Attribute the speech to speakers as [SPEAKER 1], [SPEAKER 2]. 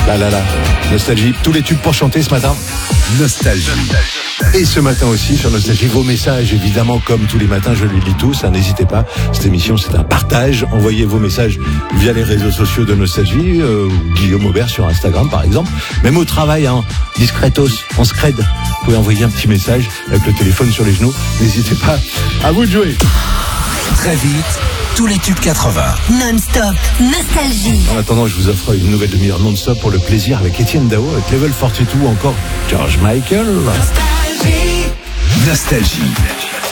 [SPEAKER 1] Là. Nostalgie. Tous les tubes pour chanter ce matin.
[SPEAKER 2] Nostalgie.
[SPEAKER 1] Et ce matin aussi sur Nostalgie, vos messages évidemment comme tous les matins, je les lis tous, n'hésitez pas, cette émission c'est un partage, envoyez vos messages via les réseaux sociaux de Nostalgie, Guillaume Aubert sur Instagram par exemple, même au travail, discretos, en scred, vous pouvez envoyer un petit message avec le téléphone sur les genoux, n'hésitez pas, à vous de jouer.
[SPEAKER 2] Très vite, tous les tubes 80.
[SPEAKER 3] Non-stop, Nostalgie.
[SPEAKER 1] En attendant, je vous offre une nouvelle demi-heure non-stop pour le plaisir avec Étienne Dao, avec Level 42 ou encore George Michael.
[SPEAKER 2] Nostalgie.